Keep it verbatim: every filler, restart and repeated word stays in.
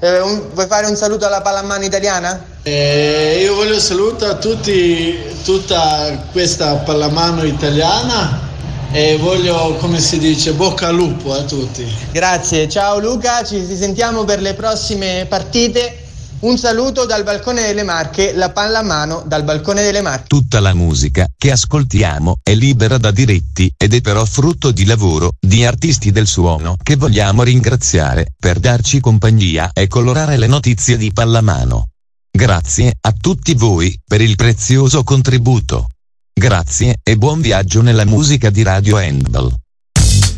Eh, un, vuoi fare un saluto alla pallamano italiana? Eh, io voglio salutare a tutti, tutta questa pallamano italiana e voglio, come si dice, bocca al lupo a tutti. Grazie, ciao Luca, ci sentiamo per le prossime partite. Un saluto dal balcone delle Marche, la pallamano dal balcone delle Marche. Tutta la musica che ascoltiamo è libera da diritti ed è però frutto di lavoro di artisti del suono che vogliamo ringraziare per darci compagnia e colorare le notizie di pallamano. Grazie a tutti voi per il prezioso contributo. Grazie e buon viaggio nella musica di Radio Handball.